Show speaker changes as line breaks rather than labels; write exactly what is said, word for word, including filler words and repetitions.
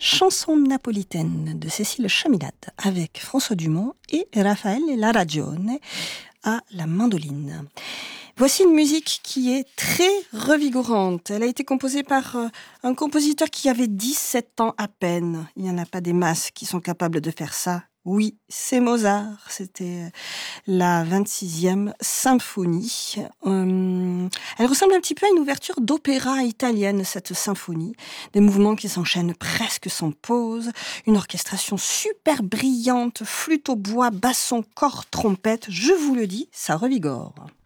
Chanson napolitaine de Cécile Chaminade avec François Dumont et Raffaele Laragione à la mandoline. Voici une musique qui est très revigorante. Elle a été composée par euh, un compositeur qui avait dix-sept ans à peine. Il n'y en a pas des masses qui sont capables de faire ça. Oui, c'est Mozart. C'était la vingt-sixième symphonie. Hum, elle ressemble un petit peu à une ouverture d'opéra italienne, cette symphonie. Des mouvements qui s'enchaînent presque sans pause. Une orchestration super brillante, flûte au bois, basson, corps, trompette. Je vous le dis, ça revigore.